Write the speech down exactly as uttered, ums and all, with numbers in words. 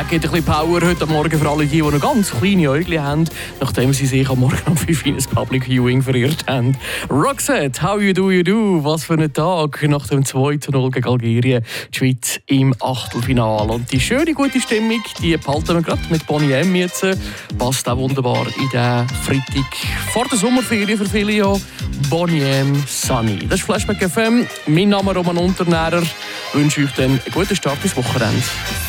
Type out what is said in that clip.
gibt ein bisschen Power heute Morgen für alle die, die noch ganz kleine Äugel haben, nachdem sie sich am Morgen um fünf Uhr in ein Public Viewing verirrt haben. Roxette, how you do you do? Was für ein Tag nach dem zwei zu null gegen Algerien. Die Schweiz im Achtelfinale. Und die schöne, gute Stimmung, die behalten wir gerade mit Boney M. jetzt. Passt auch wunderbar in den Freitag vor der Sommerferien für viele ja. Boney M. Sunny. Das ist Flashback F M. Mein Name ist Roman Unternährer. Ich wünsche euch dann einen guten Start ins Wochenende.